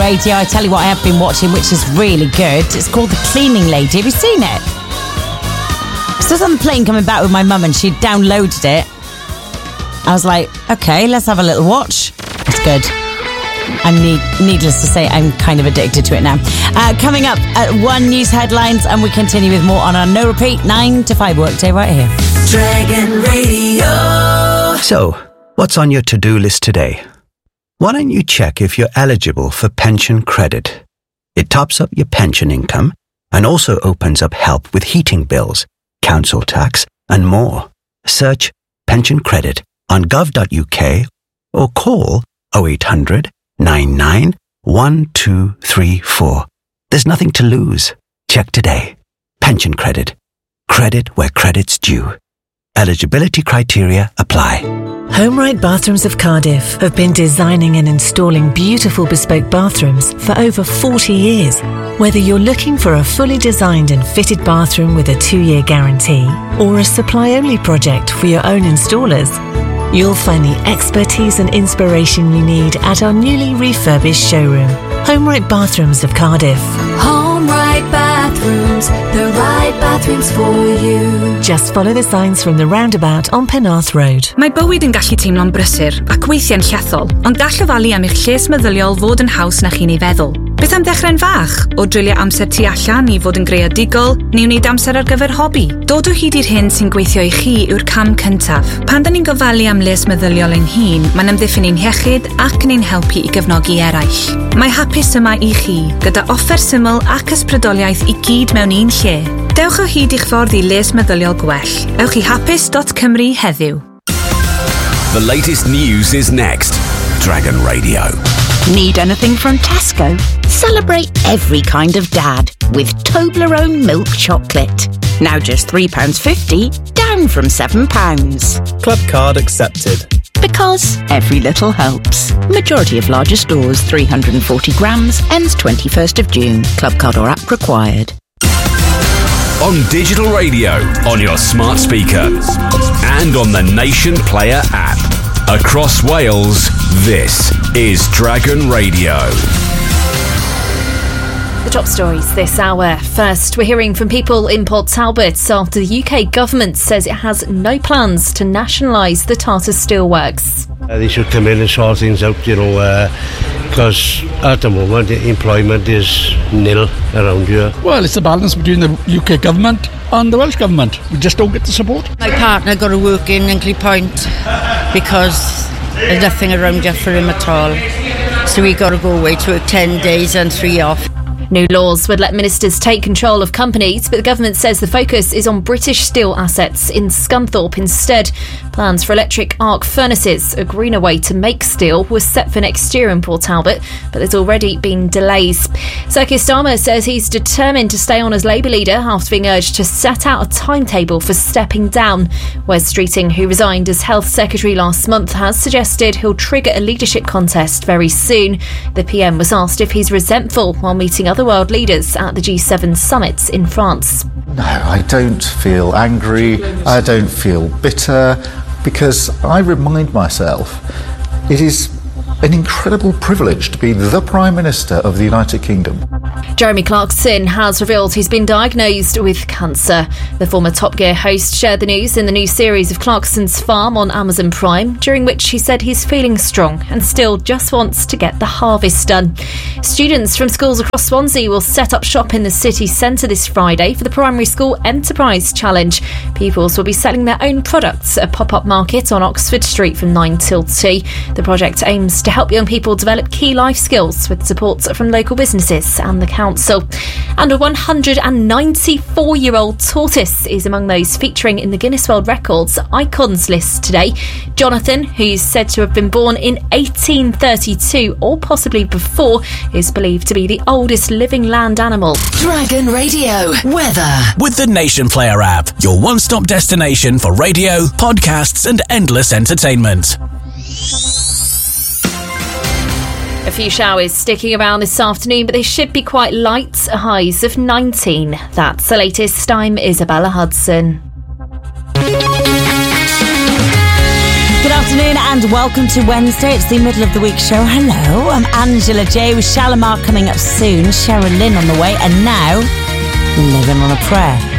Radio, I tell you what I have been watching, which is really good. It's called The Cleaning Lady. Have you seen it? So I was on the plane coming back with my mum and she downloaded it. I was like, okay, let's have a little watch. It's good. I'm needless to say, I'm kind of addicted to it now. Coming up at 1 news headlines, and we continue with more on our no repeat 9 to 5 workday right here. Dragon Radio. So, what's on your to-do list today? Why don't you check if you're eligible for pension credit? It tops up your pension income and also opens up help with heating bills, council tax, and more. Search pension credit on gov.uk or call 0800 99 1234. There's nothing to lose. Check today. Pension credit. Credit where credit's due. Eligibility criteria apply. HomeRight Bathrooms of Cardiff have been designing and installing beautiful bespoke bathrooms for over 40 years. Whether you're looking for a fully designed and fitted bathroom with a 2-year guarantee or a supply-only project for your own installers, you'll find the expertise and inspiration you need at our newly refurbished showroom. HomeRight Bathrooms of Cardiff. HomeRight Bathrooms, the right bathrooms for you. Just follow the signs from the roundabout on Penarth Road. Mae bywyd yn gallu teimlo'n brysur ac weithiau'n llethol, ond gall ofalu am eich lles meddyliol fod yn haws na chi'n ei feddwl. Beth am dechrau'n fach? O drwylio amser tu allan i fod yn greadigol, neu wneud amser ar gyfer hobi? Dod o hyd i'r hyn sy'n gweithio i chi yw'r cam cyntaf. Pan da ni'n gofalu am les meddyliol ein hun, mae'n amddiffyn ein iechyd ac yn ein helpu i gefnogi eraill. Mae hapus yma i chi, gyda offer syml ac ysbrydoliaeth i gyd mewn un lle. Dewch o hyd i'ch ffordd i les meddyliol gwell. Ewch i hapus.cymru heddiw. The latest news is next. Dragon Radio. Need anything from Tesco? Celebrate every kind of dad with Toblerone milk chocolate. Now just £3.50, down from £7. Club card accepted. Because every little helps. Majority of larger stores, 340 grams, ends 21st of June. Club card or app required. On digital radio, on your smart speaker, and on the Nation Player app. Across Wales, this is Dragon Radio. The top stories this hour. First, we're hearing from people in Port Talbot after the UK government says it has no plans to nationalise the Tata Steelworks. They should come in and sort things out, because at the moment employment is nil around here. Well, it's a balance between the UK government and the Welsh government. We just don't get the support. My partner got to work in Hinkley Point because there's nothing around here for him at all. So we got to go away to 10 days and 3 off. New laws would let ministers take control of companies, but the government says the focus is on British Steel assets in Scunthorpe instead. Plans for electric arc furnaces, a greener way to make steel, was set for next year in Port Talbot, but there's already been delays. Sir Keir Starmer says he's determined to stay on as Labour leader after being urged to set out a timetable for stepping down. Wes Streeting, who resigned as Health Secretary last month, has suggested he'll trigger a leadership contest very soon. The PM was asked if he's resentful while meeting other world leaders at the G7 summit in France. No, I don't feel angry, I don't feel bitter, because I remind myself it is an incredible privilege to be the Prime Minister of the United Kingdom. Jeremy Clarkson has revealed he's been diagnosed with cancer. The former Top Gear host shared the news in the new series of Clarkson's Farm on Amazon Prime, during which he said he's feeling strong and still just wants to get the harvest done. Students from schools across Swansea will set up shop in the city centre this Friday for the Primary School Enterprise Challenge. Pupils will be selling their own products at a pop-up market on Oxford Street from 9 till 2. The project aims to help young people develop key life skills with support from local businesses and the council. And a 194-year-old tortoise is among those featuring in the Guinness World Records Icons list today. Jonathan, who's said to have been born in 1832 or possibly before, is believed to be the oldest living land animal. Dragon Radio weather. With the Nation Player app, your one-stop destination for radio, podcasts and endless entertainment. A few showers sticking around this afternoon, but they should be quite light, highs of 19. That's the latest. I'm Isabella Hudson. Good afternoon and welcome to Wednesday. It's the middle of the week show. Hello, I'm Angela J with Shalimar coming up soon, Cheryl Lynn on the way, and now, Living on a Prayer.